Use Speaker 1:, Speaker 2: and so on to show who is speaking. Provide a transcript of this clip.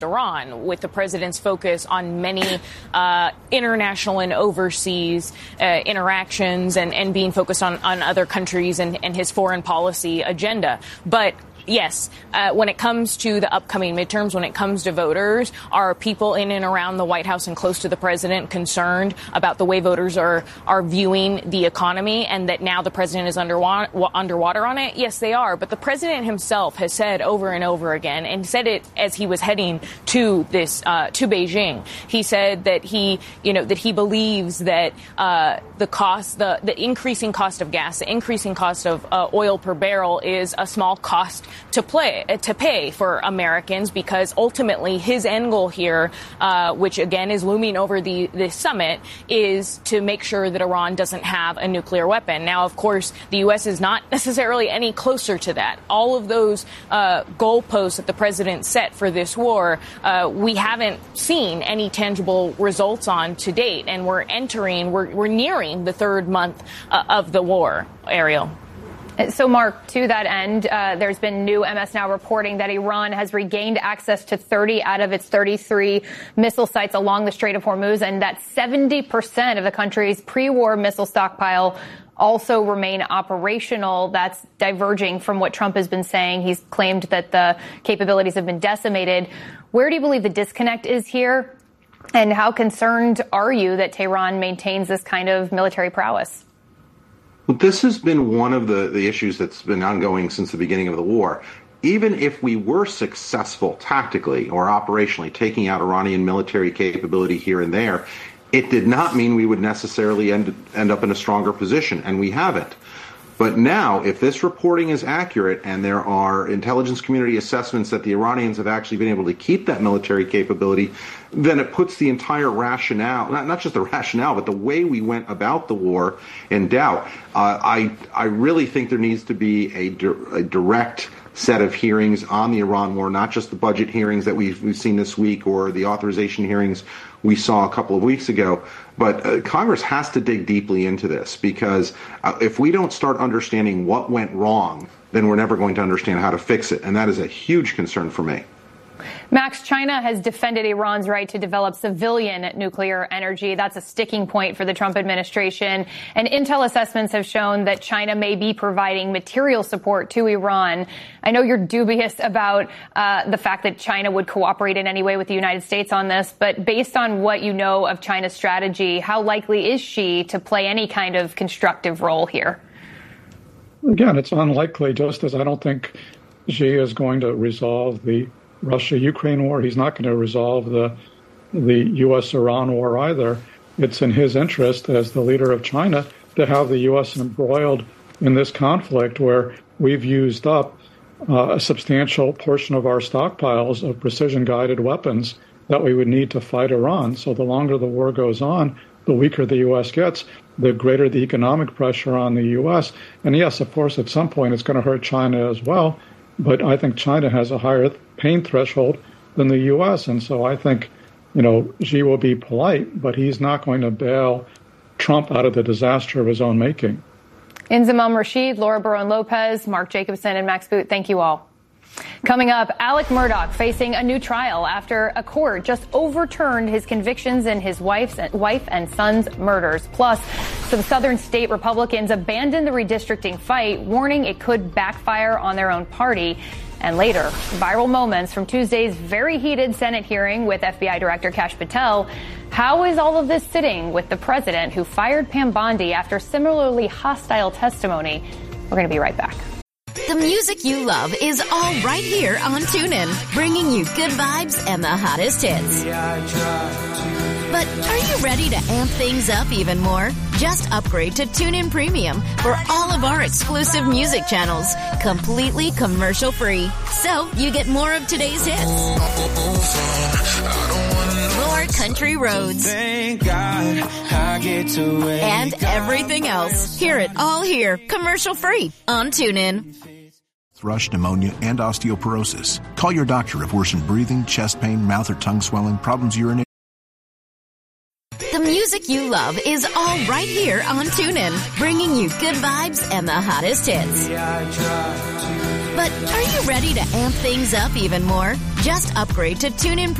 Speaker 1: Iran, with the president's focus on many international and overseas interactions and being focused on other countries and his foreign policy agenda. But yes, when it comes to the upcoming midterms, when it comes to voters, are people in and around the White House and close to the president concerned about the way voters are viewing the economy and that now the president is underwater on it? Yes, they are. But the president himself has said over and over again, and said it as he was heading to this to Beijing. He said that he believes that the increasing cost of gas, the increasing cost of oil per barrel is a small cost to pay for Americans, because ultimately his end goal here, which again is looming over the summit, is to make sure that Iran doesn't have a nuclear weapon. Now, of course, the U.S. is not necessarily any closer to that. All of those goalposts that the president set for this war, we haven't seen any tangible results on to date, and we're nearing the third month of the war. Ariel.
Speaker 2: So, Mark, to that end, there's been new MS Now reporting that Iran has regained access to 30 out of its 33 missile sites along the Strait of Hormuz, and that 70% of the country's pre-war missile stockpile also remain operational. That's diverging from what Trump has been saying. He's claimed that the capabilities have been decimated. Where do you believe the disconnect is here? And how concerned are you that Tehran maintains this kind of military prowess?
Speaker 3: Well, this has been one of the issues that's been ongoing since the beginning of the war. Even if we were successful tactically or operationally taking out Iranian military capability here and there, it did not mean we would necessarily end up in a stronger position, and we haven't. But now, if this reporting is accurate and there are intelligence community assessments that the Iranians have actually been able to keep that military capability, then it puts the entire rationale, not just the rationale, but the way we went about the war in doubt. I really think there needs to be a direct set of hearings on the Iran war, not just the budget hearings that we've seen this week or the authorization hearings we saw a couple of weeks ago. But Congress has to dig deeply into this, because if we don't start understanding what went wrong, then we're never going to understand how to fix it. And that is a huge concern for me.
Speaker 2: Max, China has defended Iran's right to develop civilian nuclear energy. That's a sticking point for the Trump administration. And intel assessments have shown that China may be providing material support to Iran. I know you're dubious about the fact that China would cooperate in any way with the United States on this, but based on what you know of China's strategy, how likely is she to play any kind of constructive role here?
Speaker 4: Again, it's unlikely, just as I don't think Xi is going to resolve the Russia-Ukraine war. He's not going to resolve the U.S.-Iran war either. It's in his interest as the leader of China to have the U.S. embroiled in this conflict where we've used up a substantial portion of our stockpiles of precision-guided weapons that we would need to fight Iran. So the longer the war goes on, the weaker the U.S. gets, the greater the economic pressure on the U.S. And yes, of course, at some point it's going to hurt China as well. But I think China has a higher pain threshold than the U.S. And so I think, Xi will be polite, but he's not going to bail Trump out of the disaster of his own making.
Speaker 2: Inzamam Rashid, Laura Barone-Lopez, Mark Jacobson, and Max Boot, thank you all. Coming up, Alec Murdaugh facing a new trial after a court just overturned his convictions in his wife and son's murders. Plus, some southern state Republicans abandoned the redistricting fight, warning it could backfire on their own party. And later, viral moments from Tuesday's very heated Senate hearing with FBI Director Kash Patel. How is all of this sitting with the president who fired Pam Bondi after similarly hostile testimony? We're going to be right back.
Speaker 5: The music you love is all right here on TuneIn, bringing you good vibes and the hottest hits. But are you ready to amp things up even more? Just upgrade to TuneIn Premium for all of our exclusive music channels, completely commercial-free. So you get more of today's hits, more country roads, thank God I get to and everything else. Hear it all here, commercial-free on TuneIn.
Speaker 6: Thrush, pneumonia, and osteoporosis. Call your doctor if worsened breathing, chest pain, mouth or tongue swelling, problems urinating.
Speaker 5: The music you love is all right here on TuneIn, bringing you good vibes and the hottest hits. But are you ready to amp things up even more? Just upgrade to TuneIn